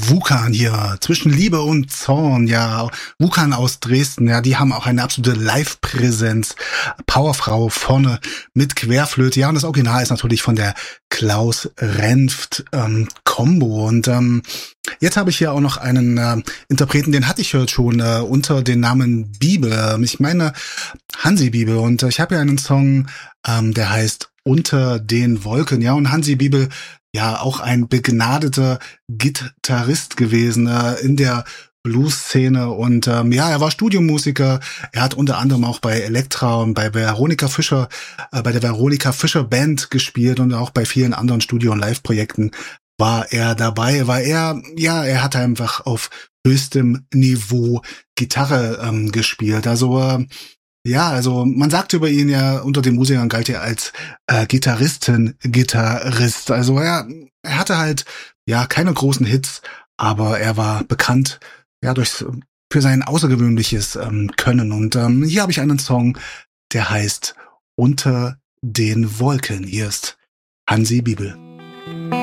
Wukan hier, zwischen Liebe und Zorn, ja, Wukan aus Dresden, ja, die haben auch eine absolute Live-Präsenz, Powerfrau vorne mit Querflöte, ja, und das Original ist natürlich von der Klaus Renft Combo und jetzt habe ich hier auch noch einen Interpreten, den hatte ich heute schon unter dem Namen Bibel, ich meine Hansi Bibel, und ich habe hier einen Song, der heißt Unter den Wolken, ja, und Hansi Bibel, ja, auch ein begnadeter Gitarrist gewesen in der Blues-Szene und ja, er war Studiomusiker. Er hat unter anderem auch bei Elektra und bei Veronika Fischer, bei der Veronika Fischer Band gespielt und auch bei vielen anderen Studio- und Live-Projekten war er dabei. Er hat einfach auf höchstem Niveau Gitarre gespielt. Also ja, also man sagt über ihn ja, unter den Musikern galt er als Gitarrist. Also er hatte halt ja keine großen Hits, aber er war bekannt ja für sein außergewöhnliches Können. Und hier habe ich einen Song, der heißt Unter den Wolken. Hier ist Hansi Bibel.